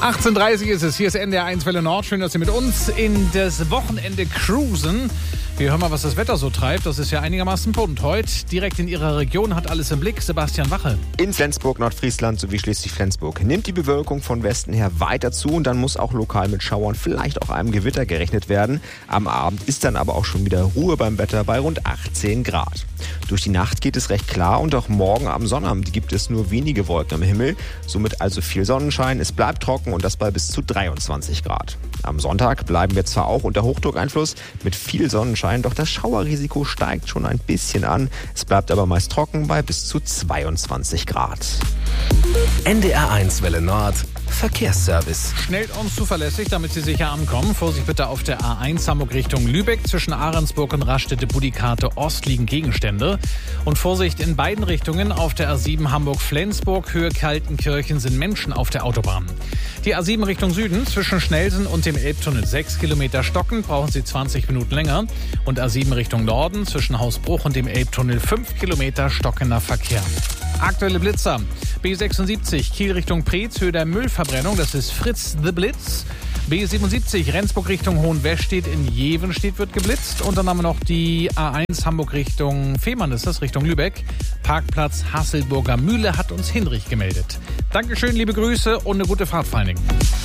18:30 ist es. Hier ist NDR 1 Welle Nord. Schön, dass Sie mit uns in das Wochenende cruisen. Wir hören mal, was das Wetter so treibt. Das ist ja einigermaßen bunt. Heute direkt in Ihrer Region hat alles im Blick. Sebastian Wache. In Flensburg, Nordfriesland sowie Schleswig-Flensburg nimmt die Bewölkung von Westen her weiter zu und dann muss auch lokal mit Schauern, vielleicht auch einem Gewitter gerechnet werden. Am Abend ist dann aber auch schon wieder Ruhe beim Wetter bei rund 18 Grad. Durch die Nacht geht es recht klar und auch morgen am Sonnabend gibt es nur wenige Wolken am Himmel. Somit also viel Sonnenschein. Es bleibt trocken und das bei bis zu 23 Grad. Am Sonntag bleiben wir zwar auch unter Hochdruckeinfluss mit viel Sonnenschein, doch das Schauerrisiko steigt schon ein bisschen an. Es bleibt aber meist trocken bei bis zu 22 Grad. NDR 1 Welle Nord Verkehrsservice. Schnell und zuverlässig, damit Sie sicher ankommen. Vorsicht bitte auf der A1 Hamburg Richtung Lübeck. Zwischen Ahrensburg und Raststätte-Budikate Ost liegen Gegenstände. Und Vorsicht in beiden Richtungen. Auf der A7 Hamburg-Flensburg, Höhe Kaltenkirchen sind Menschen auf der Autobahn. Die A7 Richtung Süden, zwischen Schnelsen und dem Elbtunnel 6 Kilometer stocken, brauchen Sie 20 Minuten länger. Und A7 Richtung Norden, zwischen Hausbruch und dem Elbtunnel 5 Kilometer stockender Verkehr. Aktuelle Blitzer. B76 Kiel Richtung Preetz, Höhe der Müllverbrennung, das ist Fritz the Blitz. B77 Rendsburg Richtung Hohenwestedt, in Jevenstedt wird geblitzt. Und dann haben wir noch die A1 Hamburg Richtung Fehmarn, ist das, Richtung Lübeck. Parkplatz Hasselburger Mühle hat uns Hinrich gemeldet. Dankeschön, liebe Grüße und eine gute Fahrt vor allen Dingen.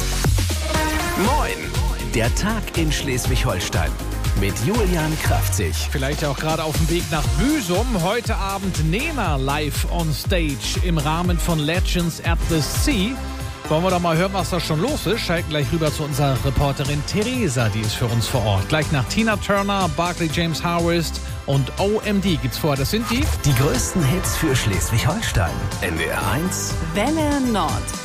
Moin, der Tag in Schleswig-Holstein. Mit Julian Kraftzig. Vielleicht auch gerade auf dem Weg nach Büsum. Heute Abend Nena live on stage im Rahmen von Legends at the Sea. Wollen wir doch mal hören, was da schon los ist? Schalten gleich rüber zu unserer Reporterin Theresa, die ist für uns vor Ort. Gleich nach Tina Turner, Barclay James Harvest und OMD gibt's vor. Das sind die größten Hits für Schleswig-Holstein. NDR 1 Welle Nord.